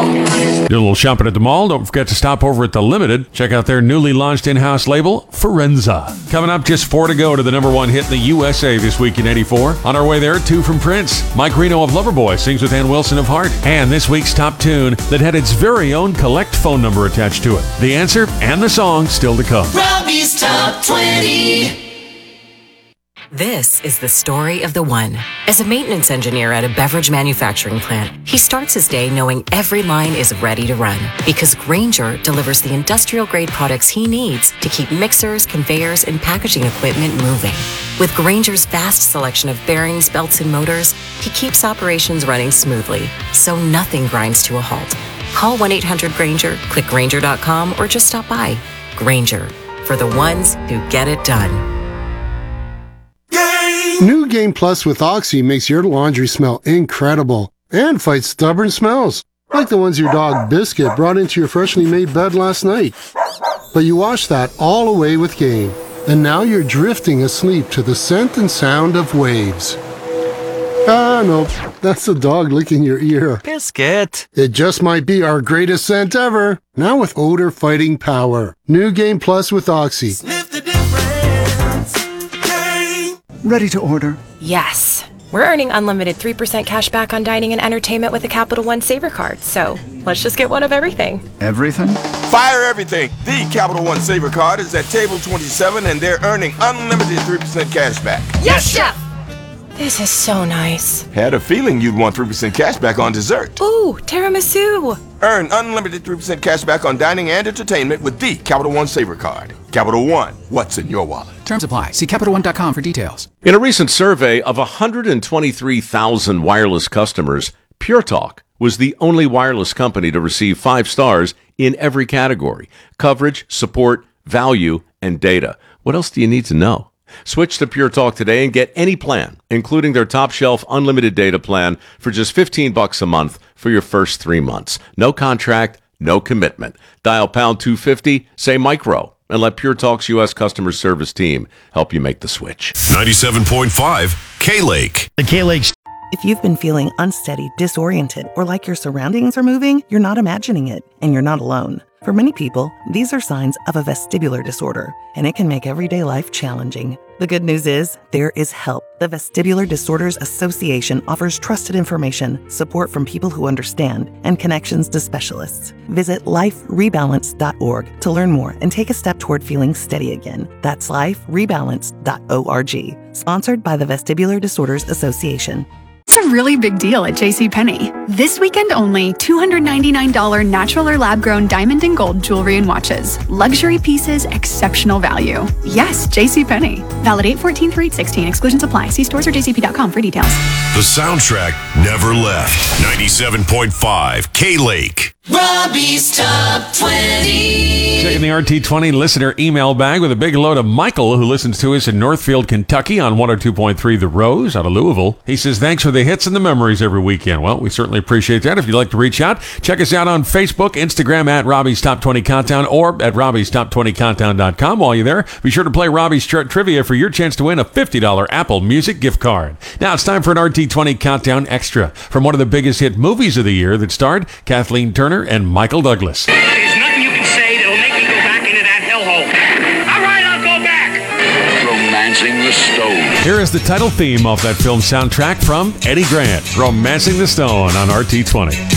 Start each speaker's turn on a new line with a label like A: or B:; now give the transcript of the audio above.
A: Do a little shopping at the mall. Don't forget to stop over at The Limited. Check out their newly launched in-house label, Forenza. Coming up, just 4 to go to the number 1 hit in the USA this week in 84. On our way there, 2 from Prince. Mike Reno of Loverboy sings with Ann Wilson of Heart. And this week's top tune that had its very own collect phone number attached to it. The answer and the song still to come.
B: Robbie's Top 20.
C: This is the story of the one. As a maintenance engineer at a beverage manufacturing plant, he starts his day knowing every line is ready to run because Grainger delivers the industrial-grade products he needs to keep mixers, conveyors, and packaging equipment moving. With Grainger's vast selection of bearings, belts, and motors, he keeps operations running smoothly, so nothing grinds to a halt. Call 1-800-GRAINGER, click Grainger.com, or just stop by. Grainger, for the ones who get it done.
D: New Game Plus with Oxy makes your laundry smell incredible and fights stubborn smells, like the ones your dog Biscuit brought into your freshly made bed last night. But you wash that all away with Game, and now you're drifting asleep to the scent and sound of waves. Ah, no, that's the dog licking your ear.
E: Biscuit!
D: It just might be our greatest scent ever, now with odor-fighting power. New Game Plus with Oxy.
B: Sniff the difference. Game.
F: Ready to order?
G: Yes. We're earning unlimited 3% cash back on dining and entertainment with a Capital One Saver card, so let's just get one of everything.
F: Everything?
H: Fire everything! The Capital One Saver card is at table 27 and they're earning unlimited 3% cash back.
G: Yes, Chef! This is so nice.
H: Had a feeling you'd want 3% cash back on dessert.
G: Ooh, tiramisu!
H: Earn unlimited 3% cash back on dining and entertainment with the Capital One Saver card. Capital One, what's in your wallet?
I: Terms apply. See CapitalOne.com for details.
J: In a recent survey of 123,000 wireless customers, Pure Talk was the only wireless company to receive 5 stars in every category: coverage, support, value, and data. What else do you need to know? Switch to Pure Talk today and get any plan, including their top shelf unlimited data plan for just $15 a month for your first 3 months. No contract, no commitment. Dial pound 250, say micro, and let Pure Talk's U.S. customer service team help you make the switch.
K: 97.5 K-Lake.
L: The K-Lake.
M: If you've been feeling unsteady, disoriented, or like your surroundings are moving, you're not imagining it, and you're not alone. For many people, these are signs of a vestibular disorder, and it can make everyday life challenging. The good news is, there is help. The Vestibular Disorders Association offers trusted information, support from people who understand, and connections to specialists. Visit liferebalance.org to learn more and take a step toward feeling steady again. That's liferebalance.org. Sponsored by the Vestibular Disorders Association.
N: It's a really big deal at JCPenney. This weekend only, $299 natural or lab-grown diamond and gold jewelry and watches. Luxury pieces, exceptional value. Yes, JCPenney. Valid 8/14 through 8/16. Exclusions apply. See stores or jcp.com for details.
K: The soundtrack never left. 97.5 K-Lake.
B: Robbie's Top 20.
A: Checking the RT20 listener email bag with a big hello to Michael, who listens to us in Northfield, Kentucky on 102.3 The Rose out of Louisville. He says, thanks for the hits and the memories every weekend. Well, we certainly appreciate that. If you'd like to reach out, check us out on Facebook, Instagram at Robbie's Top 20 Countdown, or at Robbie'sTop20Countdown.com. While you're there, be sure to play Robbie's Trivia for your chance to win a $50 Apple Music gift card. Now it's time for an RT20 Countdown Extra from one of the biggest hit movies of the year that starred Kathleen Turner and Michael Douglas.
O: There's nothing you can say that'll make me go back into that hellhole. All right, I'll go back.
P: Romancing the Stone.
A: Here is the title theme of that film soundtrack from Eddie Grant, Romancing the Stone on RT20.